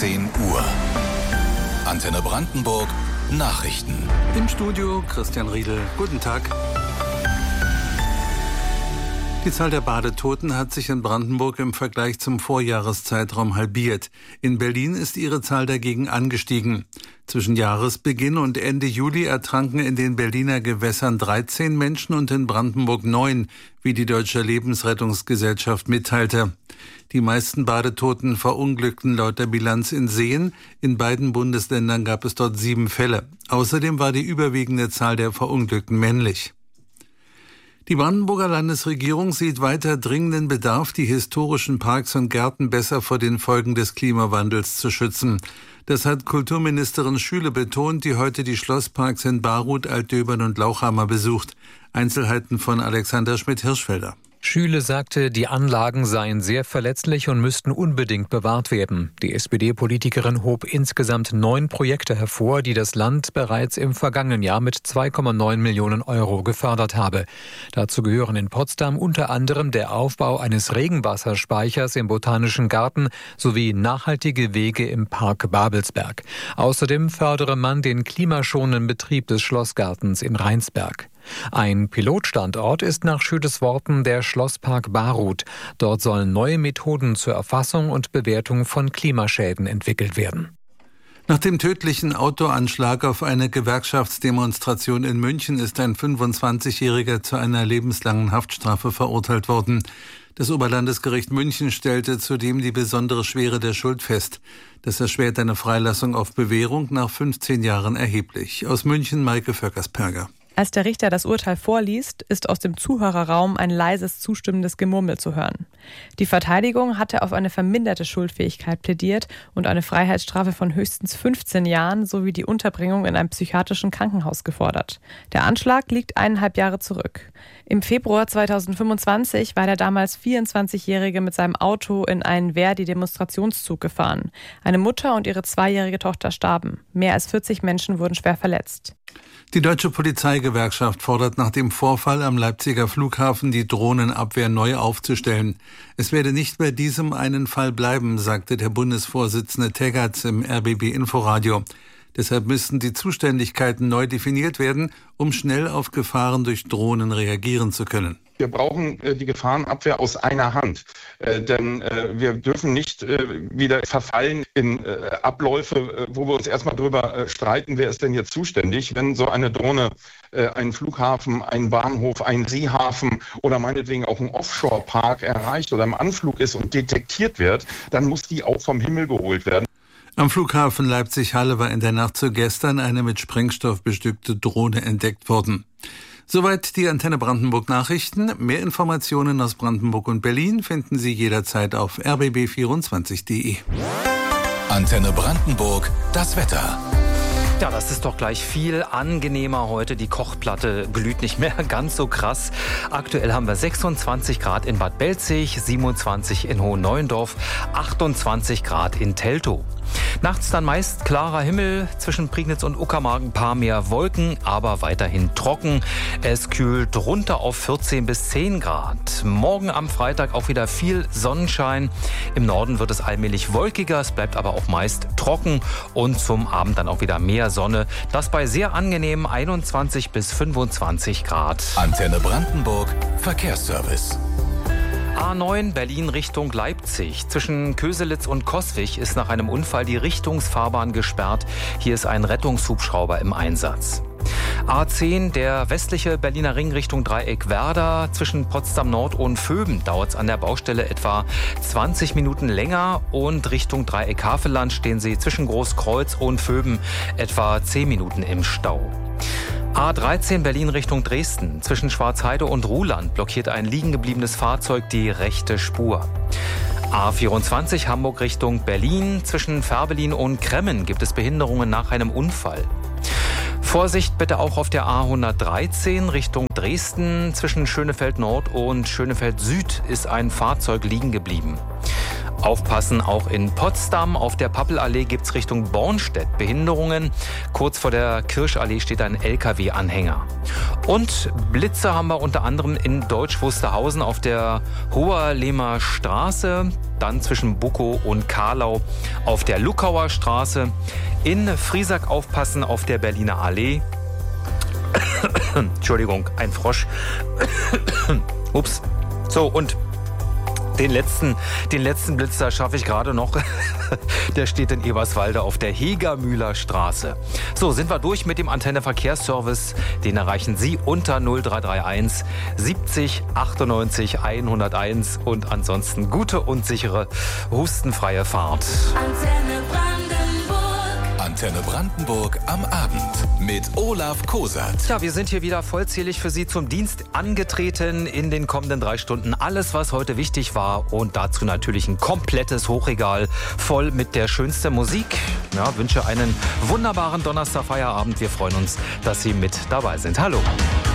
16 Uhr. Antenne Brandenburg Nachrichten. Im Studio Christian Riedel. Guten Tag. Die Zahl der Badetoten hat sich in Brandenburg im Vergleich zum Vorjahreszeitraum halbiert. In Berlin ist ihre Zahl dagegen angestiegen. Zwischen Jahresbeginn und Ende Juli ertranken in den Berliner Gewässern 13 Menschen und in Brandenburg 9, wie die Deutsche Lebensrettungsgesellschaft mitteilte. Die meisten Badetoten verunglückten laut der Bilanz in Seen. In beiden Bundesländern gab es dort 7 Fälle. Außerdem war die überwiegende Zahl der Verunglückten männlich. Die Brandenburger Landesregierung sieht weiter dringenden Bedarf, die historischen Parks und Gärten besser vor den Folgen des Klimawandels zu schützen. Das hat Kulturministerin Schüle betont, die heute die Schlossparks in Baruth, Altdöbern und Lauchhammer besucht. Einzelheiten von Alexander Schmidt-Hirschfelder. Schüle sagte, die Anlagen seien sehr verletzlich und müssten unbedingt bewahrt werden. Die SPD-Politikerin hob insgesamt 9 Projekte hervor, die das Land bereits im vergangenen Jahr mit 2,9 Millionen Euro gefördert habe. Dazu gehören in Potsdam unter anderem der Aufbau eines Regenwasserspeichers im Botanischen Garten sowie nachhaltige Wege im Park Babelsberg. Außerdem fördere man den klimaschonenden Betrieb des Schlossgartens in Rheinsberg. Ein Pilotstandort ist nach Schüles Worten der Schlosspark Baruth. Dort sollen neue Methoden zur Erfassung und Bewertung von Klimaschäden entwickelt werden. Nach dem tödlichen Autoanschlag auf eine Gewerkschaftsdemonstration in München ist ein 25-Jähriger zu einer lebenslangen Haftstrafe verurteilt worden. Das Oberlandesgericht München stellte zudem die besondere Schwere der Schuld fest. Das erschwert eine Freilassung auf Bewährung nach 15 Jahren erheblich. Aus München Maike Völkersperger. Als der Richter das Urteil vorliest, ist aus dem Zuhörerraum ein leises, zustimmendes Gemurmel zu hören. Die Verteidigung hatte auf eine verminderte Schuldfähigkeit plädiert und eine Freiheitsstrafe von höchstens 15 Jahren sowie die Unterbringung in einem psychiatrischen Krankenhaus gefordert. Der Anschlag liegt 1,5 Jahre zurück. Im Februar 2025 war der damals 24-Jährige mit seinem Auto in einen Verdi-Demonstrationszug gefahren. Eine Mutter und ihre 2-jährige Tochter starben. Mehr als 40 Menschen wurden schwer verletzt. Die Deutsche Polizeigewerkschaft fordert nach dem Vorfall am Leipziger Flughafen, die Drohnenabwehr neu aufzustellen. Es werde nicht bei diesem einen Fall bleiben, sagte der Bundesvorsitzende Teggerts im RBB-Inforadio. Deshalb müssten die Zuständigkeiten neu definiert werden, um schnell auf Gefahren durch Drohnen reagieren zu können. Wir brauchen die Gefahrenabwehr aus einer Hand, denn wir dürfen nicht wieder verfallen in Abläufe, wo wir uns erstmal drüber streiten, wer ist denn jetzt zuständig. Wenn so eine Drohne einen Flughafen, einen Bahnhof, einen Seehafen oder meinetwegen auch einen Offshore-Park erreicht oder im Anflug ist und detektiert wird, dann muss die auch vom Himmel geholt werden. Am Flughafen Leipzig-Halle war in der Nacht zu gestern eine mit Sprengstoff bestückte Drohne entdeckt worden. Soweit die Antenne Brandenburg Nachrichten. Mehr Informationen aus Brandenburg und Berlin finden Sie jederzeit auf rbb24.de. Antenne Brandenburg, das Wetter. Ja, das ist doch gleich viel angenehmer heute. Die Kochplatte glüht nicht mehr ganz so krass. Aktuell haben wir 26 Grad in Bad Belzig, 27 in Hohenneuendorf, 28 Grad in Teltow. Nachts dann meist klarer Himmel, zwischen Prignitz und Uckermark ein paar mehr Wolken, aber weiterhin trocken. Es kühlt runter auf 14 bis 10 Grad. Morgen am Freitag auch wieder viel Sonnenschein. Im Norden wird es allmählich wolkiger, es bleibt aber auch meist trocken und zum Abend dann auch wieder mehr Sonne. Das bei sehr angenehmen 21 bis 25 Grad. Antenne Brandenburg, Verkehrsservice. A9 Berlin Richtung Leipzig. Zwischen Köselitz und Coswig ist nach einem Unfall die Richtungsfahrbahn gesperrt. Hier ist ein Rettungshubschrauber im Einsatz. A10, der westliche Berliner Ring Richtung Dreieck Werder. Zwischen Potsdam Nord und Vöben dauert es an der Baustelle etwa 20 Minuten länger. Und Richtung Dreieck Havelland stehen Sie zwischen Großkreuz und Vöben etwa 10 Minuten im Stau. A13 Berlin Richtung Dresden. Zwischen Schwarzheide und Ruhland blockiert ein liegengebliebenes Fahrzeug die rechte Spur. A24 Hamburg Richtung Berlin. Zwischen Fährberlin und Kremmen gibt es Behinderungen nach einem Unfall. Vorsicht bitte auch auf der A113 Richtung Dresden. Zwischen Schönefeld Nord und Schönefeld Süd ist ein Fahrzeug liegen geblieben. Aufpassen auch in Potsdam. Auf der Pappelallee gibt es Richtung Bornstedt Behinderungen. Kurz vor der Kirschallee steht ein LKW-Anhänger. Und Blitze haben wir unter anderem in Deutsch Wusterhausen auf der Hoherlehmer Straße, dann zwischen Bukow und Karlau auf der Luckauer Straße, in Friesack aufpassen auf der Berliner Allee. Entschuldigung, ein Frosch. Ups. So, und den letzten Blitz, da schaffe ich gerade noch. Der steht in Eberswalde auf der Hegermühler Straße. So, sind wir durch mit dem Antenne Verkehrsservice. Den erreichen Sie unter 0331 70 98 101. Und ansonsten gute und sichere, hustenfreie Fahrt. Antenne Brandenburg am Abend mit Olaf Kosat. Ja, wir sind hier wieder vollzählig für Sie zum Dienst angetreten in den kommenden 3 Stunden. Alles, was heute wichtig war, und dazu natürlich ein komplettes Hochregal voll mit der schönsten Musik. Ja, wünsche einen wunderbaren Donnerstag-Feierabend. Wir freuen uns, dass Sie mit dabei sind. Hallo.